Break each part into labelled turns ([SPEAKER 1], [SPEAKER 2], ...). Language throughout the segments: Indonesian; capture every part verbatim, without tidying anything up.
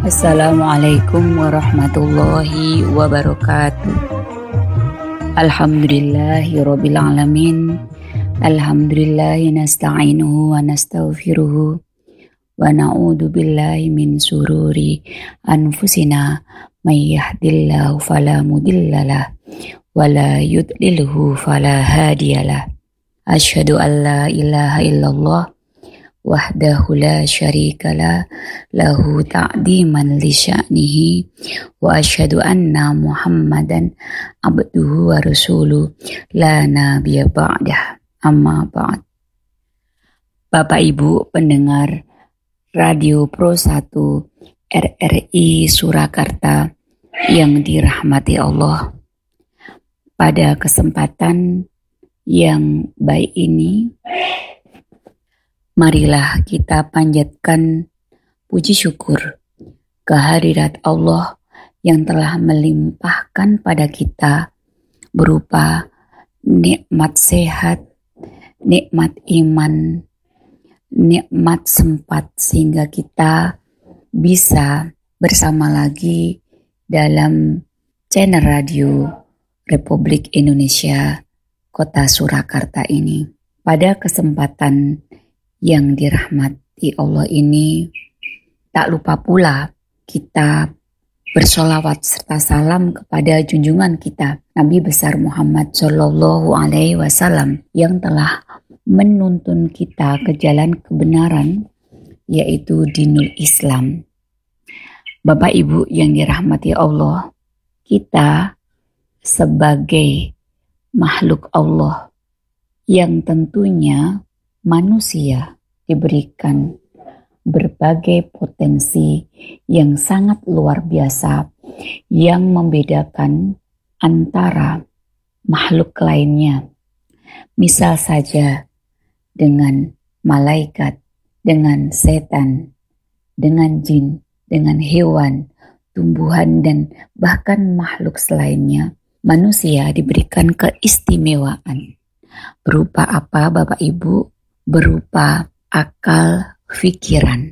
[SPEAKER 1] Assalamualaikum warahmatullahi wabarakatuh. Alhamdulillahirabbil alamin. Alhamdulillahi nasta'inuhu wa nastaghfiruhu wa na'udzu billahi min sururi anfusina may yahdihillahu fala mudhillalah wa la yudlilhu fala hadiyalah. Asyhadu an la ilaha illallah wahdahu la syarikalah lahu ta'diman li sya'nihi wa asyhadu anna Muhammadan abduhu wa rasuluh la nabiyya ba'dah amma ba'd. Bapak Ibu pendengar Radio Pro satu R R I Surakarta yang dirahmati Allah, pada kesempatan yang baik ini marilah kita panjatkan puji syukur kehadirat Allah yang telah melimpahkan pada kita berupa nikmat sehat, nikmat iman, nikmat sempat sehingga kita bisa bersama lagi dalam channel radio Republik Indonesia Kota Surakarta ini. Pada kesempatan yang dirahmati Allah ini, tak lupa pula kita bersolawat serta salam kepada junjungan kita Nabi besar Muhammad Shallallahu Alaihi Wasallam yang telah menuntun kita ke jalan kebenaran, yaitu dinul Islam. Bapak Ibu yang dirahmati Allah, kita sebagai makhluk Allah yang tentunya manusia diberikan berbagai potensi yang sangat luar biasa yang membedakan antara makhluk lainnya. Misal saja dengan malaikat, dengan setan, dengan jin, dengan hewan, tumbuhan, dan bahkan makhluk selainnya. Manusia diberikan keistimewaan. Berupa apa, Bapak Ibu? Berupa akal pikiran,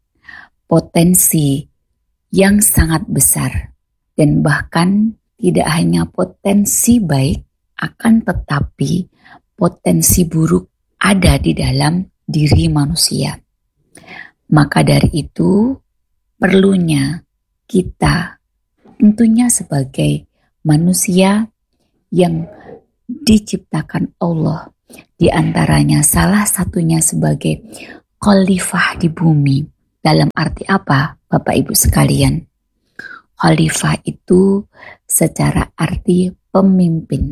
[SPEAKER 1] potensi yang sangat besar, dan bahkan tidak hanya potensi baik, akan tetapi potensi buruk ada di dalam diri manusia. Maka dari itu perlunya kita tentunya sebagai manusia yang diciptakan Allah, di antaranya salah satunya sebagai khalifah di bumi. Dalam arti apa, Bapak Ibu sekalian? Khalifah itu secara arti pemimpin.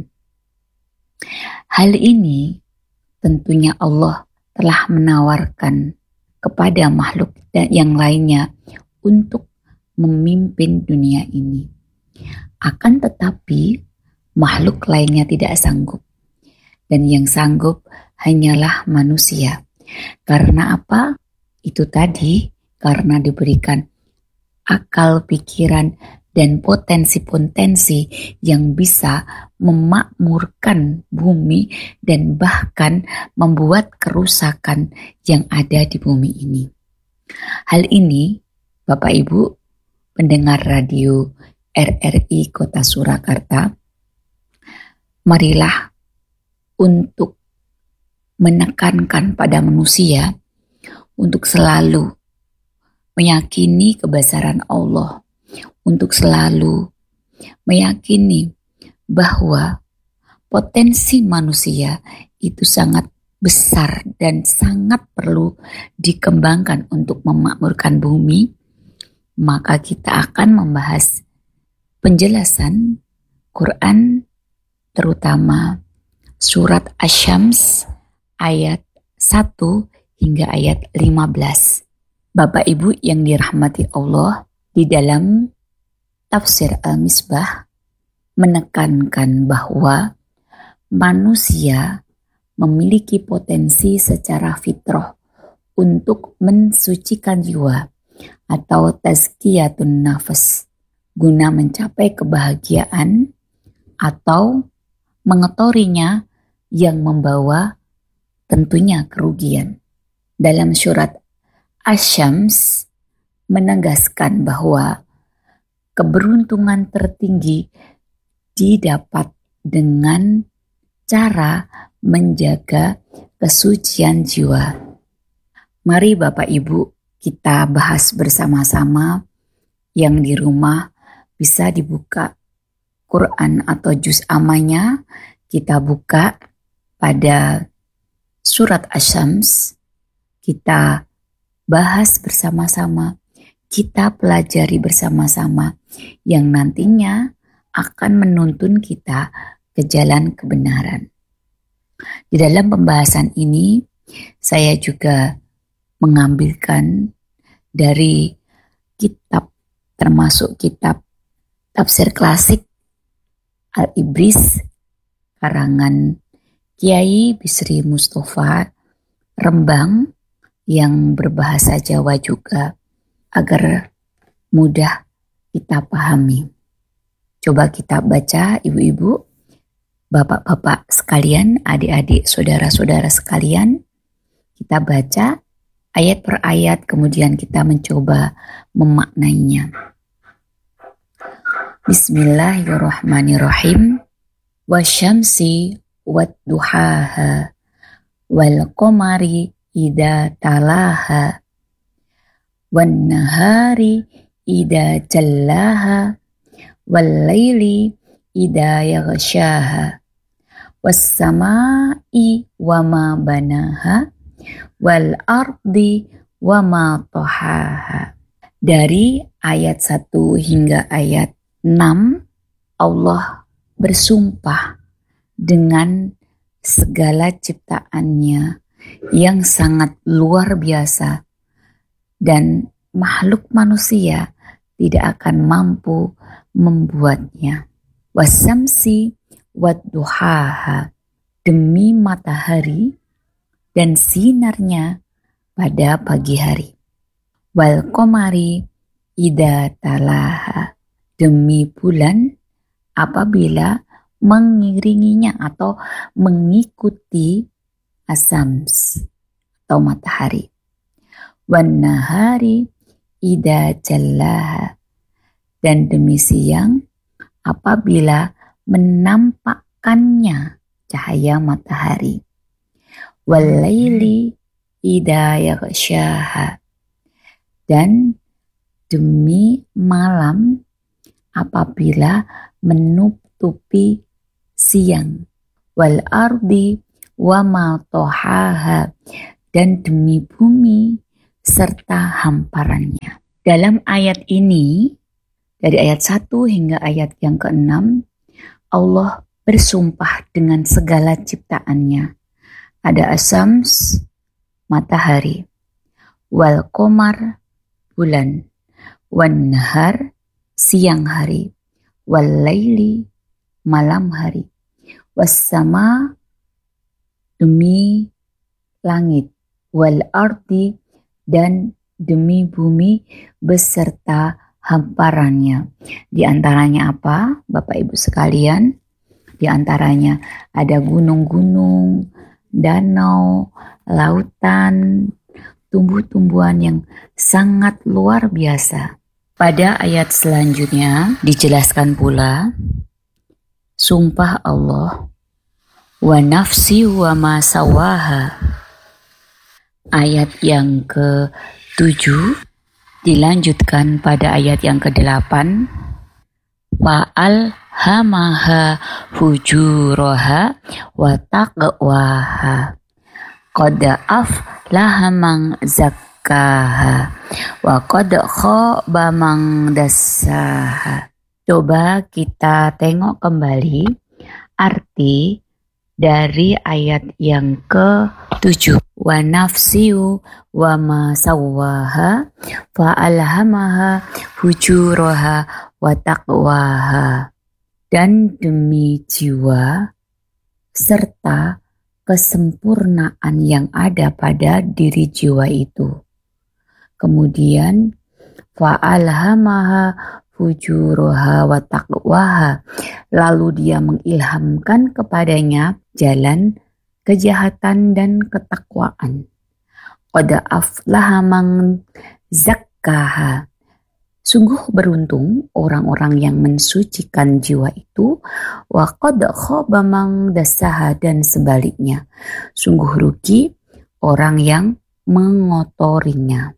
[SPEAKER 1] Hal ini tentunya Allah telah menawarkan kepada makhluk yang lainnya untuk memimpin dunia ini. Akan tetapi makhluk lainnya tidak sanggup. Dan yang sanggup hanyalah manusia. Karena apa? Itu tadi, karena diberikan akal pikiran dan potensi-potensi yang bisa memakmurkan bumi dan bahkan membuat kerusakan yang ada di bumi ini. Hal ini, Bapak Ibu pendengar radio R R I Kota Surakarta, marilah untuk menekankan pada manusia untuk selalu meyakini kebesaran Allah, untuk selalu meyakini bahwa potensi manusia itu sangat besar dan sangat perlu dikembangkan untuk memakmurkan bumi. Maka kita akan membahas penjelasan Quran, terutama surat Asy-Syams ayat satu hingga ayat lima belas. Bapak Ibu yang dirahmati Allah, di dalam tafsir Al-Misbah menekankan bahwa manusia memiliki potensi secara fitrah untuk mensucikan jiwa atau tazkiyatun nafas guna mencapai kebahagiaan atau mengotorinya yang membawa tentunya kerugian. Dalam surat Asy-Syams menegaskan bahwa keberuntungan tertinggi didapat dengan cara menjaga kesucian jiwa. Mari Bapak Ibu kita bahas bersama-sama. Yang di rumah bisa dibuka Quran atau juz amanya. Kita buka pada surat Asy-Syams. Kita bahas bersama-sama. Kita pelajari bersama-sama yang nantinya akan menuntun kita ke jalan kebenaran. Di dalam pembahasan ini saya juga mengambilkan dari kitab termasuk kitab tafsir klasik Al-Ibris karangan Kiai Bisri Mustafa Rembang yang berbahasa Jawa juga agar mudah kita pahami. Coba kita baca ibu-ibu, bapak-bapak sekalian, adik-adik, saudara-saudara sekalian. Kita baca ayat per ayat, kemudian kita mencoba memaknainya. Bismillahirrahmanirrahim. Wasyamsi wadduhaha wal qamari idza talaha wan nahari idza jallaha wal laili idza yaghshaha was samai wama banaha wal ardi wama tahaha. Dari ayat satu hingga ayat enam, Allah bersumpah dengan segala ciptaannya yang sangat luar biasa dan makhluk manusia tidak akan mampu membuatnya. Wasamsi wadduhaha, demi matahari dan sinarnya pada pagi hari. Wal qamari idza talaha, demi bulan apabila mengiringinya atau mengikuti asams atau matahari. Wan nahari idza jallaha, dan demi siang apabila menampakkannya cahaya matahari. Wal laili idza yaghshaha, dan demi malam apabila menutupi siang. Wal ardi wama tohaha, dan demi bumi serta hamparannya. Dalam ayat ini, dari ayat satu hingga ayat yang keenam, Allah bersumpah dengan segala ciptaannya. Ada asams, matahari, wal qamar, bulan, wan nahar, siang hari, wal laili, malam hari, was sama, demi langit, wal ardi, dan demi bumi beserta hamparannya. Di antaranya apa, Bapak Ibu sekalian? Di antaranya ada gunung-gunung, danau, lautan, tumbuh-tumbuhan yang sangat luar biasa. Pada ayat selanjutnya dijelaskan pula sumpah Allah, wa nafsi wa ma sawaha. Ayat yang ke-tujuh dilanjutkan pada ayat yang ke-delapan, wa alhamaha fujuraha wa taqwaha qad aflaha man zakkaha wa qad khaba man dassaha. Coba kita tengok kembali arti dari ayat yang ke-tujuh. Wa nafsiu wa ma sawwaha fa alhamaha fujuraha wa taqwaha. Dan demi jiwa serta kesempurnaan yang ada pada diri jiwa itu. Kemudian fa alhamaha fujuraha wa taqwaha, lalu dia mengilhamkan kepadanya jalan kejahatan dan ketakwaan. Qad aflaha man zakkaha, Sungguh beruntung orang-orang yang mensucikan jiwa itu, wa qad khaba man dassaha, dan sebaliknya, sungguh rugi orang yang mengotorinya.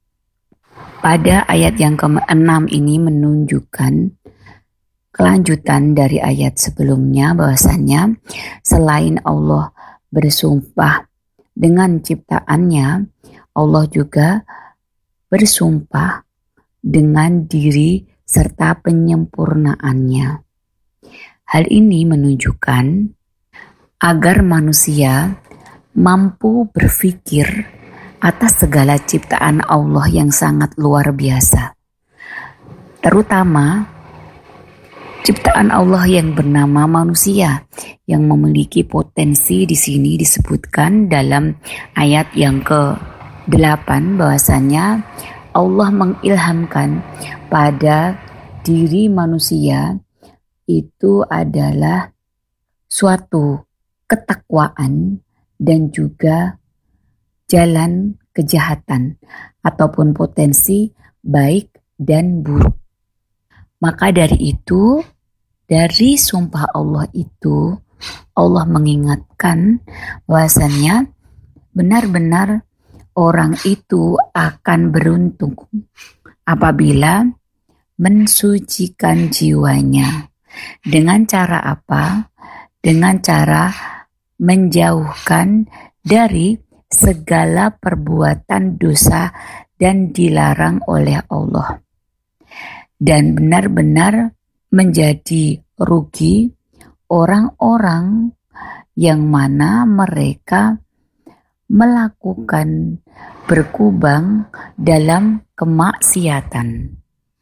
[SPEAKER 1] Pada ayat yang keenam ini menunjukkan kelanjutan dari ayat sebelumnya, bahwasanya selain Allah bersumpah dengan ciptaannya, Allah juga bersumpah dengan diri serta penyempurnaannya. Hal ini menunjukkan agar manusia mampu berpikir atas segala ciptaan Allah yang sangat luar biasa. Terutama ciptaan Allah yang bernama manusia, yang memiliki potensi. Di sini disebutkan dalam ayat yang ke delapan bahwasanya Allah mengilhamkan pada diri manusia itu adalah suatu ketakwaan dan juga jalan kejahatan ataupun potensi baik dan buruk. Maka dari itu, dari sumpah Allah itu, Allah mengingatkan bahwasannya benar-benar orang itu akan beruntung apabila mensucikan jiwanya. Dengan cara apa? Dengan cara menjauhkan dari segala perbuatan dosa dan dilarang oleh Allah. Dan benar-benar menjadi rugi orang-orang yang mana mereka melakukan berkubang dalam kemaksiatan.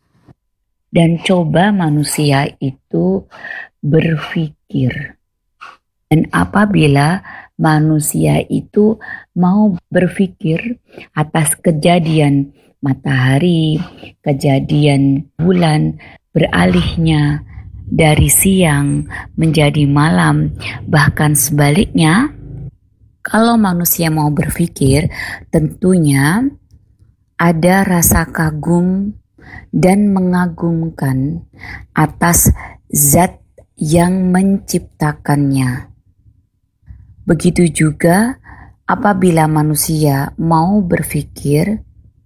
[SPEAKER 1] Dan coba manusia itu berpikir. Dan apabila manusia itu mau berpikir atas kejadian matahari, kejadian bulan, beralihnya dari siang menjadi malam, bahkan sebaliknya, kalau manusia mau berpikir, tentunya ada rasa kagum dan mengagumkan atas zat yang menciptakannya. Begitu juga apabila manusia mau berpikir,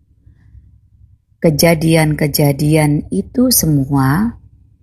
[SPEAKER 1] kejadian-kejadian itu semua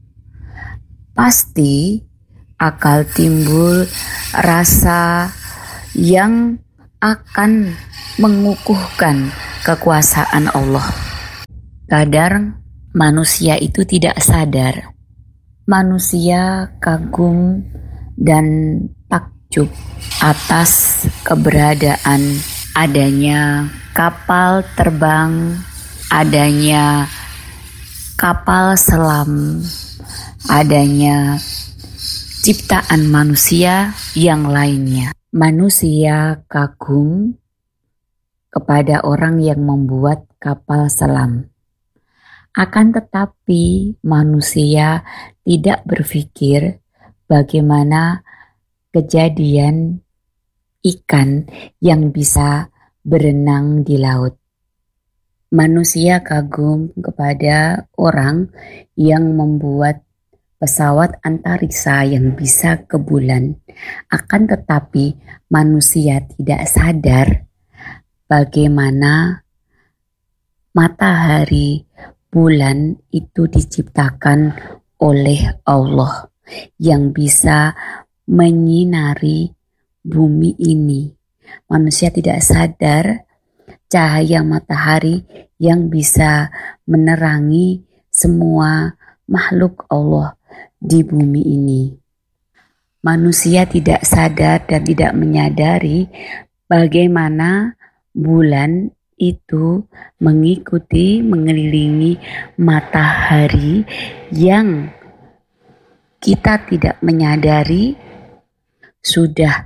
[SPEAKER 1] pasti akan timbul rasa yang akan mengukuhkan kekuasaan Allah. Kadang manusia itu tidak sadar. Manusia kagum dan takjub atas keberadaan adanya kapal terbang, adanya kapal selam, adanya ciptaan manusia yang lainnya. Manusia kagum kepada orang yang membuat kapal selam. Akan tetapi manusia tidak berpikir bagaimana kejadian ikan yang bisa berenang di laut. Manusia kagum kepada orang yang membuat pesawat antariksa yang bisa ke bulan. Akan tetapi manusia tidak sadar bagaimana matahari, bulan itu diciptakan oleh Allah yang bisa menyinari bumi ini. Manusia tidak sadar cahaya matahari yang bisa menerangi semua makhluk Allah di bumi ini. Manusia tidak sadar dan tidak menyadari bagaimana bulan itu mengikuti, mengelilingi matahari yang kita tidak menyadari sudah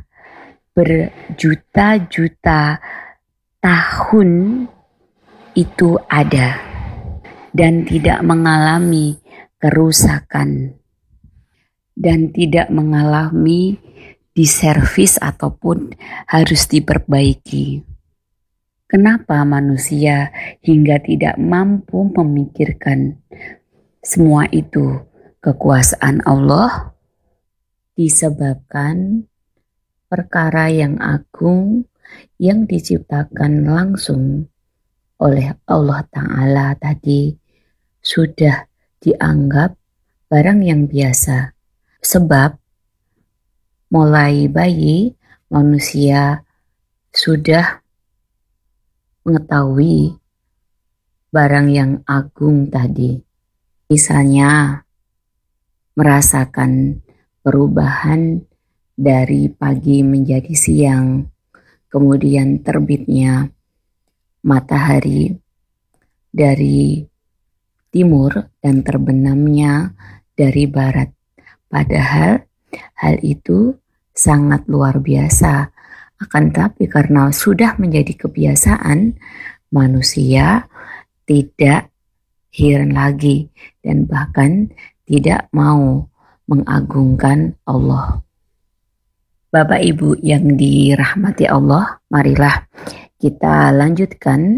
[SPEAKER 1] berjuta-juta tahun itu ada dan tidak mengalami kerusakan dan tidak mengalami diservis ataupun harus diperbaiki. Kenapa manusia hingga tidak mampu memikirkan semua itu kekuasaan Allah? Disebabkan perkara yang agung yang diciptakan langsung oleh Allah Ta'ala tadi sudah dianggap barang yang biasa. Sebab mulai bayi manusia sudah mengetahui barang yang agung tadi. Misalnya merasakan perubahan dari pagi menjadi siang, kemudian terbitnya matahari dari timur dan terbenamnya dari barat. Padahal hal itu sangat luar biasa. Akan tetapi karena sudah menjadi kebiasaan, manusia tidak heran lagi dan bahkan tidak mau mengagungkan Allah. Bapak Ibu yang dirahmati Allah, marilah kita lanjutkan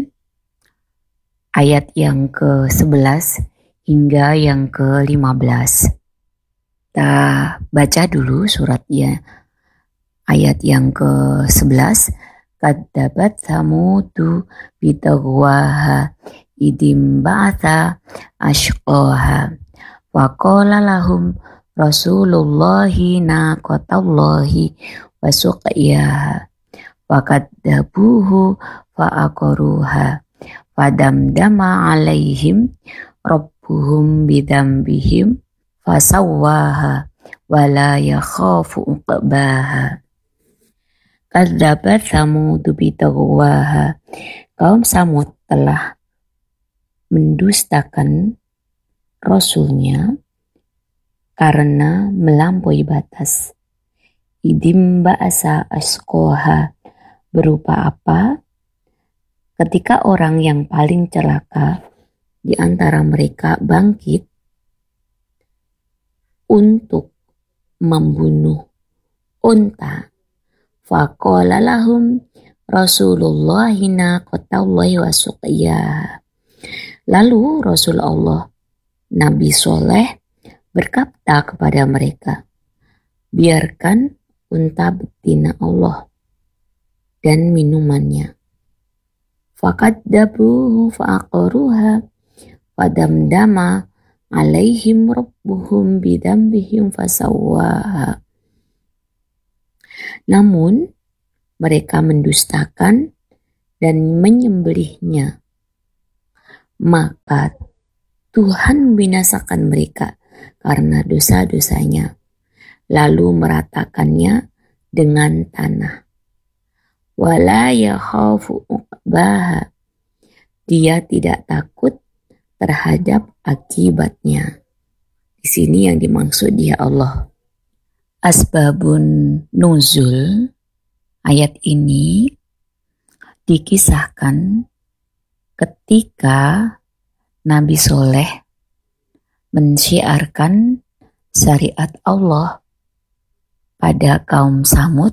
[SPEAKER 1] ayat yang ke sebelas hingga yang ke lima belas. Kita baca dulu suratnya. Ayat yang ke sebelas, kadzabat samudu bitagwaha idim ba'atha ashqaha wa qala lahum rasulullahi naqatallahi wa suqiyaha wa kadzabuhu fa aqaruha fadamdama alaihim rabbuhum bidambihim fasawwaha wa la yakhafu uqbaha. Kadzabat Samud bitagwaha. Kaum Samud telah mendustakan Rasulnya karena melampaui batas. Idim ba'asa asqoha. Berupa apa? Ketika orang yang paling celaka di antara mereka bangkit untuk membunuh unta. Faqala lahum Rasulullahi naqatallahi wa suqiyaha. Lalu Rasulullah Nabi Soleh berkata kepada mereka, biarkan unta betina Allah dan minumannya. Fakadzabuhu faqaruha fadamdama alaihim rabbuhum bidambihim fasawwaha. Namun mereka mendustakan dan menyembelihnya. Maka Tuhan binasakan mereka karena dosa-dosanya, lalu meratakannya dengan tanah. Wala yakhafu uqbaha. Dia tidak takut terhadap akibatnya. Di sini yang dimaksud dia Allah. Asbabun nuzul ayat ini dikisahkan ketika Nabi Soleh mensyiarkan syariat Allah pada kaum Samud.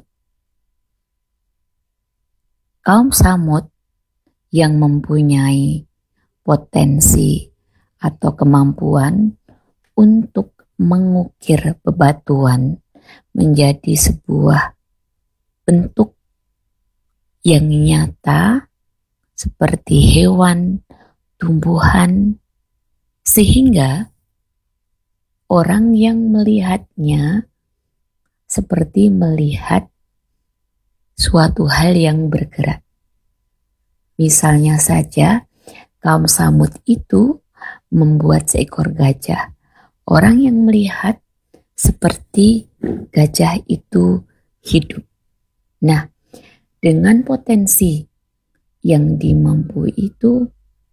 [SPEAKER 1] Kaum Samud yang mempunyai potensi atau kemampuan untuk mengukir bebatuan menjadi sebuah bentuk yang nyata seperti hewan, tumbuhan, sehingga orang yang melihatnya seperti melihat suatu hal yang bergerak. Misalnya saja kaum Samud itu membuat seekor gajah. Orang yang melihat seperti gajah itu hidup. Nah, dengan potensi yang dimampu itu,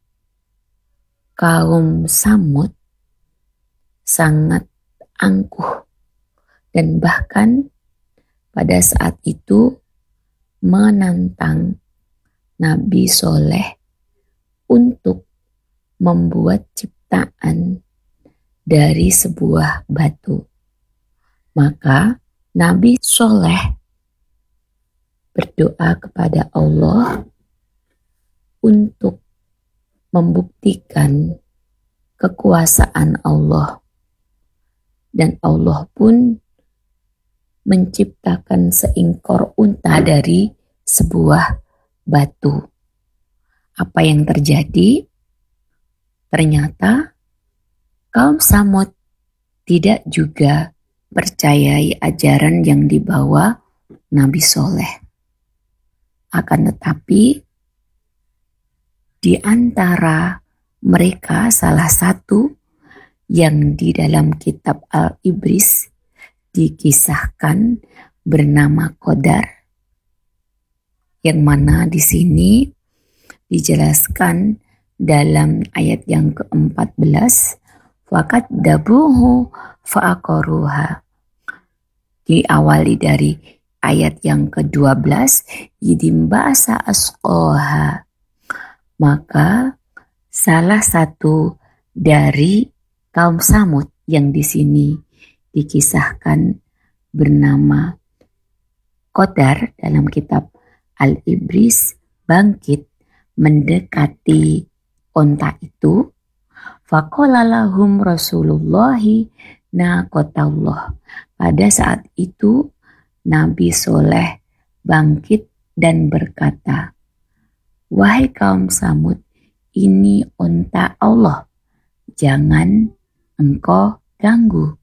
[SPEAKER 1] kaum Samud sangat angkuh dan bahkan pada saat itu menantang Nabi Soleh untuk membuat ciptaan dari sebuah batu. Maka Nabi Soleh berdoa kepada Allah untuk membuktikan kekuasaan Allah. Dan Allah pun menciptakan seekor unta dari sebuah batu. Apa yang terjadi? Ternyata kaum Samud tidak juga percayai ajaran yang dibawa Nabi Soleh. Akan tetapi di antara mereka salah satu yang di dalam kitab Al-Ibris dikisahkan bernama Qadar, yang mana di sini dijelaskan dalam ayat yang keempat belas, Fakat dabuhu fa'aqaruha. Diawali dari ayat yang kedua belas, Yidim ba'asa asqoha. Maka salah satu dari kaum Samud yang di sini dikisahkan bernama Qadar dalam kitab Al-Ibris bangkit mendekati onta itu. Faqala lahum Rasulullahi naqatallah. Pada saat itu Nabi Soleh bangkit dan berkata, wahai kaum Samud, ini onta Allah, jangan engkau ganggu.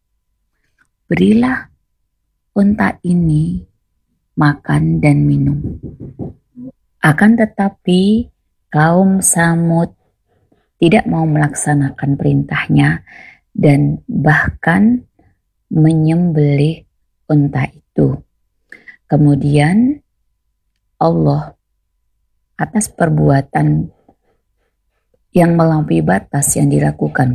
[SPEAKER 1] Berilah onta ini makan dan minum. Akan tetapi kaum Samud tidak mau melaksanakan perintahnya dan bahkan menyembelih onta itu. Kemudian Allah atas perbuatan yang melampaui batas yang dilakukan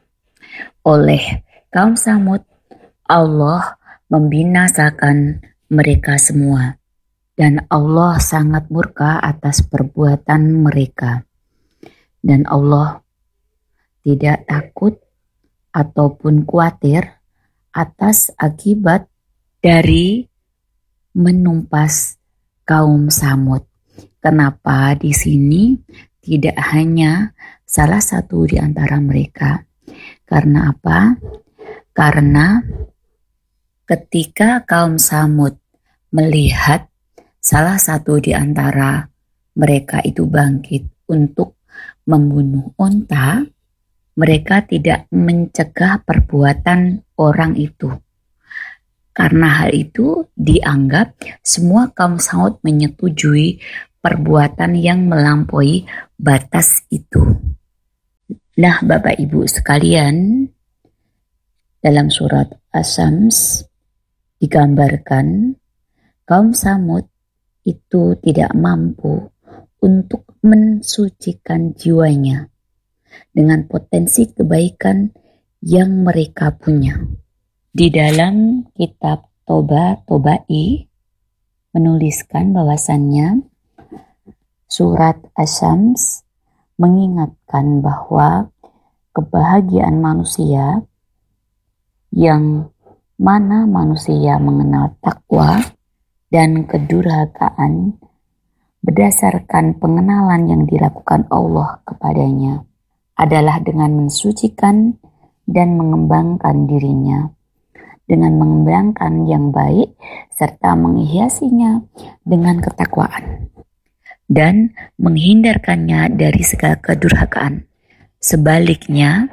[SPEAKER 1] oleh kaum Samud, Allah membinasakan mereka semua. Dan Allah sangat murka atas perbuatan mereka. Dan Allah tidak takut ataupun khawatir atas akibat dari menumpas kaum Samud. Kenapa di sini tidak hanya salah satu di antara mereka? Karena apa? Karena ketika kaum Samud melihat salah satu di antara mereka itu bangkit untuk membunuh onta, mereka tidak mencegah perbuatan orang itu. Karena hal itu dianggap semua kaum Samud menyetujui perbuatan yang melampaui batas itu. Nah, Bapak Ibu sekalian, dalam surat As-Sams digambarkan kaum Samud itu tidak mampu untuk mensucikan jiwanya dengan potensi kebaikan yang mereka punya. Di dalam kitab Toba Tobai menuliskan bahwasannya surat Asy-Syams mengingatkan bahwa kebahagiaan manusia yang mana manusia mengenal takwa dan kedurhakaan berdasarkan pengenalan yang dilakukan Allah kepadanya adalah dengan mensucikan dan mengembangkan dirinya, dengan mengembangkan yang baik serta menghiasinya dengan ketakwaan dan menghindarkannya dari segala kedurhakaan. Sebaliknya,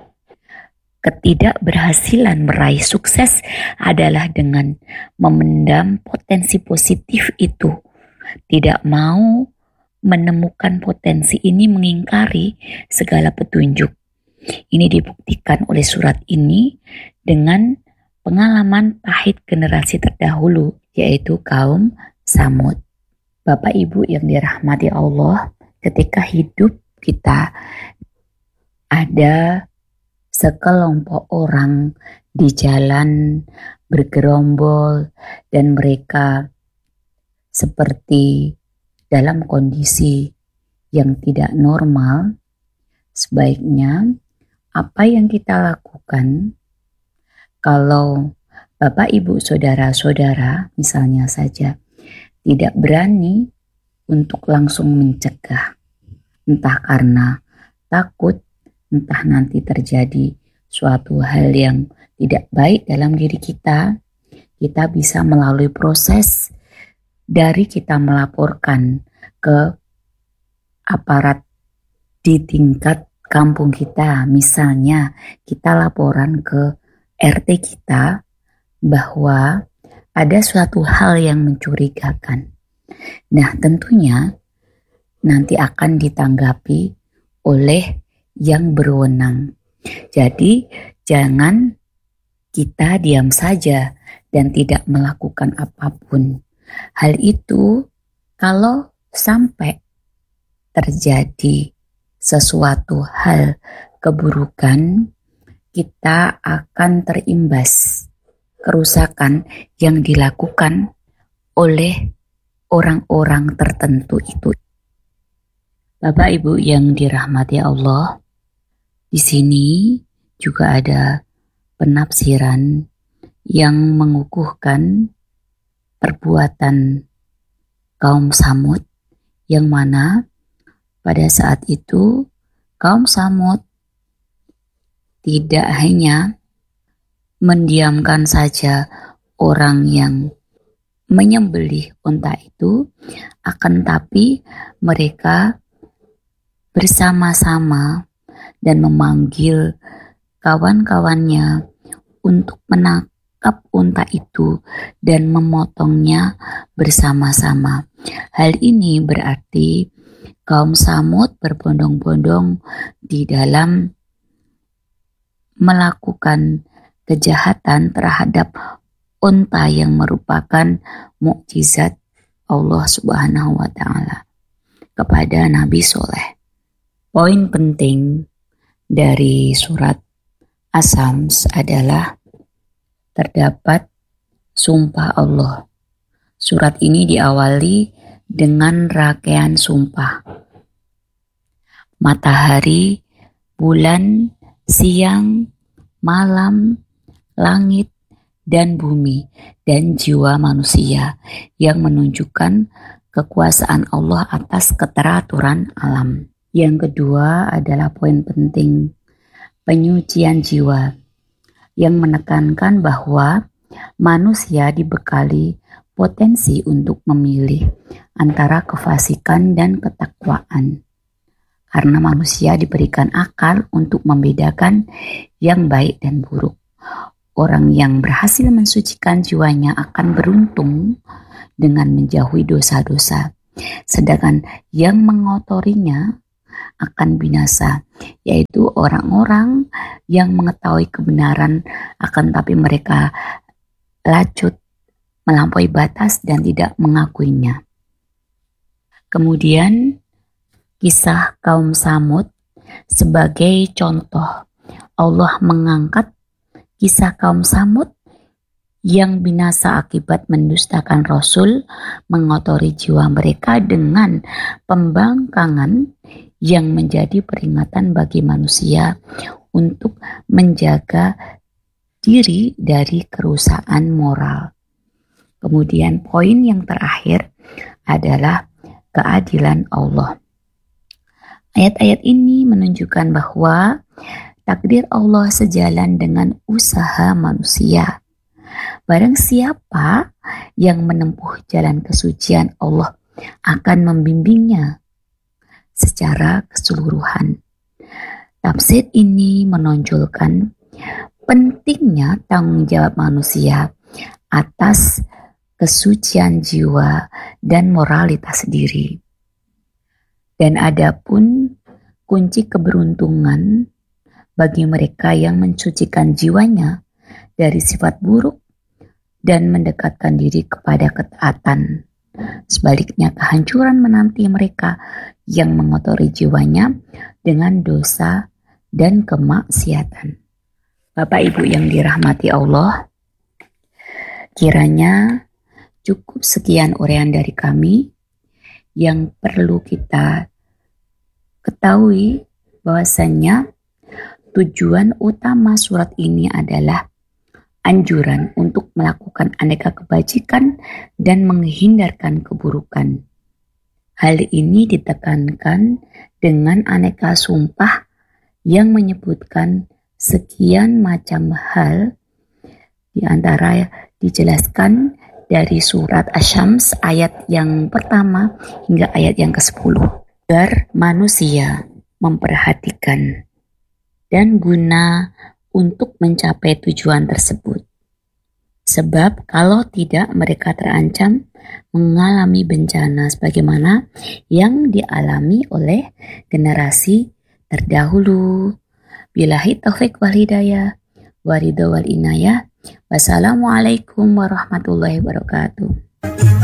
[SPEAKER 1] ketidakberhasilan meraih sukses adalah dengan memendam potensi positif itu, tidak mau menemukan potensi ini, mengingkari segala petunjuk. Ini dibuktikan oleh surat ini dengan pengalaman pahit generasi terdahulu, yaitu kaum Samud. Bapak Ibu yang dirahmati Allah, ketika hidup kita ada sekelompok orang di jalan bergerombol dan mereka seperti dalam kondisi yang tidak normal, sebaiknya apa yang kita lakukan kalau Bapak Ibu saudara-saudara misalnya saja tidak berani untuk langsung mencegah, entah karena takut, entah nanti terjadi suatu hal yang tidak baik dalam diri kita, kita bisa melalui proses dari kita melaporkan ke aparat di tingkat kampung kita. Misalnya kita laporan ke R T kita bahwa ada suatu hal yang mencurigakan. Nah, tentunya nanti akan ditanggapi oleh yang berwenang. Jadi jangan kita diam saja dan tidak melakukan apapun. Hal itu kalau sampai terjadi sesuatu hal keburukan, kita akan terimbas kerusakan yang dilakukan oleh orang-orang tertentu itu. Bapak Ibu yang dirahmati Allah, di sini juga ada penafsiran yang mengukuhkan perbuatan kaum Samud, yang mana pada saat itu kaum Samud tidak hanya mendiamkan saja orang yang menyembelih unta itu, akan tapi mereka bersama-sama dan memanggil kawan-kawannya untuk menangkap unta itu dan memotongnya bersama-sama. Hal ini berarti kaum Samud berbondong-bondong di dalam melakukan kejahatan terhadap unta yang merupakan mukjizat Allah Subhanahu wa Ta'ala kepada Nabi Soleh. Poin penting dari surat As-Sams adalah terdapat sumpah Allah. Surat ini diawali dengan rangkaian sumpah. Matahari, bulan, siang, malam, langit, dan bumi, dan jiwa manusia yang menunjukkan kekuasaan Allah atas keteraturan alam. Yang kedua adalah poin penting, penyucian jiwa, yang menekankan bahwa manusia dibekali potensi untuk memilih antara kefasikan dan ketakwaan. Karena manusia diberikan akal untuk membedakan yang baik dan buruk. Orang yang berhasil mensucikan jiwanya akan beruntung dengan menjauhi dosa-dosa. Sedangkan yang mengotorinya akan binasa, yaitu orang-orang yang mengetahui kebenaran akan tapi mereka lacut, melampaui batas dan tidak mengakuinya. Kemudian kisah kaum Samud sebagai contoh. Allah mengangkat kisah kaum Samud yang binasa akibat mendustakan Rasul, mengotori jiwa mereka dengan pembangkangan yang menjadi peringatan bagi manusia untuk menjaga diri dari kerusakan moral. Kemudian poin yang terakhir adalah keadilan Allah. Ayat-ayat ini menunjukkan bahwa takdir Allah sejalan dengan usaha manusia. Barang siapa yang menempuh jalan kesucian, Allah akan membimbingnya secara keseluruhan. Tafsir ini menonjolkan pentingnya tanggung jawab manusia atas kesucian jiwa dan moralitas diri. Dan adapun kunci keberuntungan bagi mereka yang mensucikan jiwanya dari sifat buruk dan mendekatkan diri kepada ketaatan. Sebaliknya kehancuran menanti mereka yang mengotori jiwanya dengan dosa dan kemaksiatan. Bapak Ibu yang dirahmati Allah, kiranya cukup sekian uraian dari kami. Yang perlu kita ketahui bahwasannya tujuan utama surat ini adalah anjuran untuk melakukan aneka kebajikan dan menghindarkan keburukan. Hal ini ditekankan dengan aneka sumpah yang menyebutkan sekian macam hal, di antara dijelaskan dari surat Asy-Syams ayat yang pertama hingga ayat yang kesepuluh. Agar manusia memperhatikan dan guna untuk mencapai tujuan tersebut. Sebab kalau tidak mereka terancam mengalami bencana sebagaimana yang dialami oleh generasi terdahulu. Billahi taufik wal hidayah, waridho wal inayah. Wassalamualaikum warahmatullahi wabarakatuh.